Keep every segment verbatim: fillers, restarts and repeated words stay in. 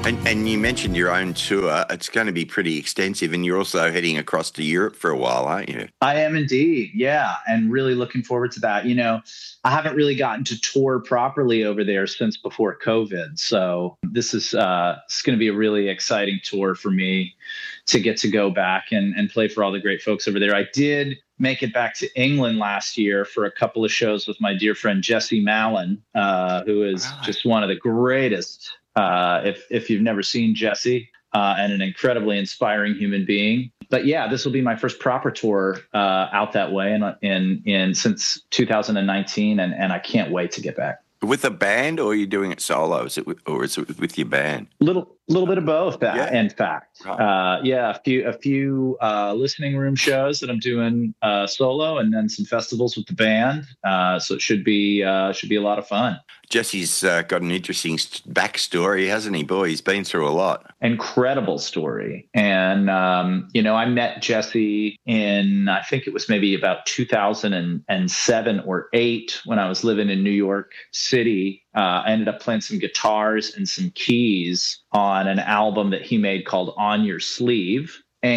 And, and you mentioned your own tour. It's going to be pretty extensive, and you're also heading across to Europe for a while, aren't you? I am indeed. Yeah. And really looking forward to that. You know, I haven't really gotten to tour properly over there since before COVID. So this is uh it's going to be a really exciting tour for me to get to go back and, and play for all the great folks over there. I did make it back to England last year for a couple of shows with my dear friend Jesse Malin, uh, who is Right. just one of the greatest. Uh, if if you've never seen Jesse, uh, and an incredibly inspiring human being. But yeah, this will be my first proper tour uh, out that way, in in in since two thousand nineteen, and and I can't wait to get back. With a band, or are you doing it solo? Is it with, or is it with your band? Little little bit of both. uh, Yeah. In fact, Right. uh, yeah, a few a few uh, listening room shows that I'm doing uh, solo, and then some festivals with the band. Uh, so it should be uh, should be a lot of fun. Jesse's uh, got an interesting st- backstory, hasn't he? Boy, he's been through a lot. Incredible story. And, um, you know, I met Jesse in, I think it was maybe about two thousand seven or eight when I was living in New York City. Uh, I ended up playing some guitars and some keys on an album that he made called On Your Sleeve.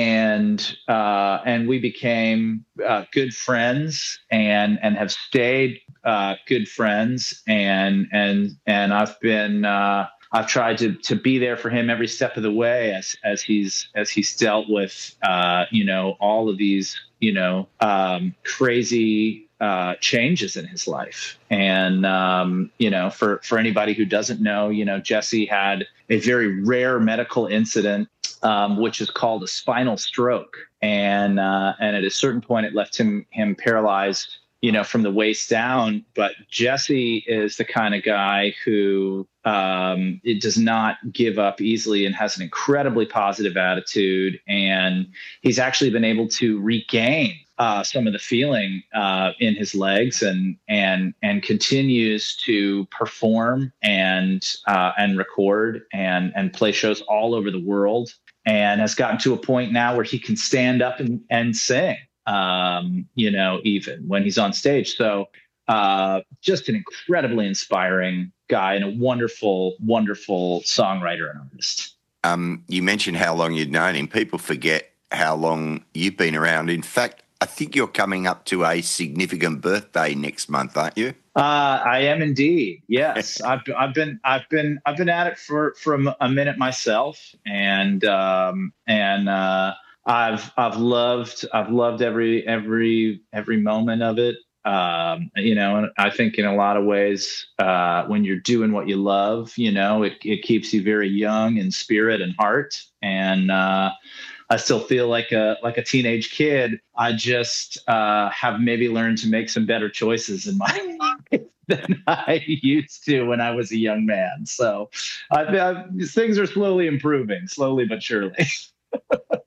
And uh, and we became uh, good friends, and and have stayed uh, good friends, and and and I've been uh, I've tried to to be there for him every step of the way as as he's as he's dealt with uh, you know all of these you know um, crazy uh, changes in his life. And um, you know for for anybody who doesn't know, you know Jesse had a very rare medical incident, Um, which is called a spinal stroke, and uh, and at a certain point, it left him him paralyzed, you know, from the waist down. But Jesse is the kind of guy who um, it does not give up easily, and has an incredibly positive attitude, and he's actually been able to regain uh, some of the feeling uh, in his legs, and and and continues to perform and uh, and record and and play shows all over the world, and has gotten to a point now where he can stand up and, and sing, um, you know, even when he's on stage. So uh, just an incredibly inspiring guy, and a wonderful, wonderful songwriter and artist. Um, you mentioned how long you'd known him. People forget how long you've been around. In fact, I think you're coming up to a significant birthday next month, aren't you? Uh, I am indeed. Yes, I've I've been I've been I've been at it for for a minute myself, and um, and uh, I've I've loved I've loved every every every moment of it. Um, you know, and I think in a lot of ways, uh, when you're doing what you love, you know, it it keeps you very young in spirit and heart, and uh, I still feel like a like a teenage kid. I just uh, have maybe learned to make some better choices in my life than I used to when I was a young man. So I, I, things are slowly improving, slowly but surely.